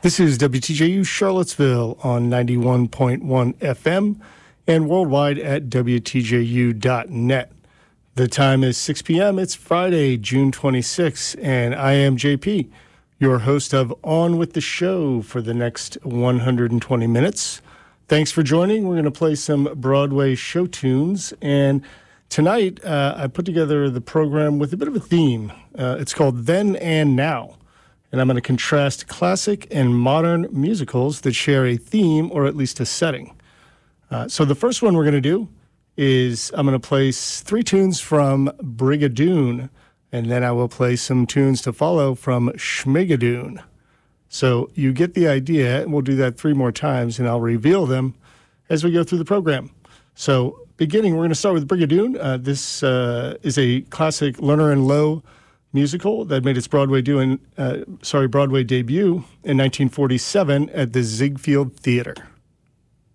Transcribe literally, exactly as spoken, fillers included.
This is W T J U Charlottesville on ninety-one point one F M and worldwide at W T J U dot net. The time is six p.m. It's Friday, June twenty-sixth, and I am J P, your host of On With the Show for the next one hundred twenty minutes. Thanks for joining. We're going to play some Broadway show tunes, and tonight uh, I put together the program with a bit of a theme. Uh, it's called Then and Now. And I'm going to contrast classic and modern musicals that share a theme or at least a setting. Uh, so the first one we're going to do is I'm going to play three tunes from Brigadoon, and then I will play some tunes to follow from Schmigadoon. So you get the idea, and we'll do that three more times, and I'll reveal them as we go through the program. So beginning, we're going to start with Brigadoon. Uh, this uh, is a classic Lerner and Loewe musical that made its Broadway due in, uh, sorry, Broadway debut in nineteen forty-seven at the Ziegfeld Theater.